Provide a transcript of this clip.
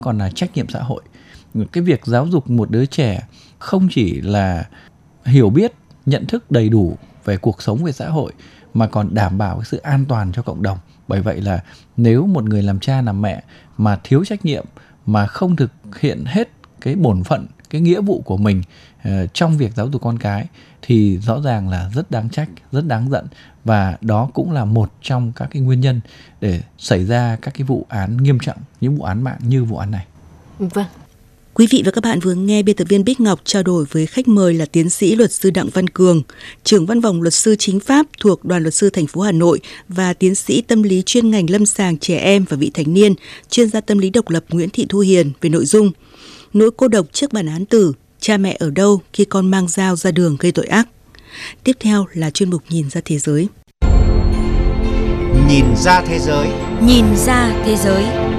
còn là trách nhiệm xã hội. Cái việc giáo dục một đứa trẻ không chỉ là hiểu biết, nhận thức đầy đủ về cuộc sống, về xã hội, mà còn đảm bảo cái sự an toàn cho cộng đồng. Bởi vậy là nếu một người làm cha làm mẹ mà thiếu trách nhiệm, mà không thực hiện hết cái bổn phận, cái nghĩa vụ của mình trong việc giáo dục con cái, thì rõ ràng là rất đáng trách, rất đáng giận. Và đó cũng là một trong các cái nguyên nhân để xảy ra các cái vụ án nghiêm trọng, những vụ án mạng như vụ án này. Vâng. Quý vị và các bạn vừa nghe biên tập viên Bích Ngọc trao đổi với khách mời là tiến sĩ luật sư Đặng Văn Cường, trưởng văn phòng luật sư chính pháp thuộc Đoàn luật sư thành phố Hà Nội, và tiến sĩ tâm lý chuyên ngành lâm sàng trẻ em và vị thành niên, chuyên gia tâm lý độc lập Nguyễn Thị Thu Hiền về nội dung nỗi cô độc trước bản án tử, cha mẹ ở đâu khi con mang dao ra đường gây tội ác. Tiếp theo là chuyên mục Nhìn ra thế giới. Nhìn ra thế giới. Nhìn ra thế giới.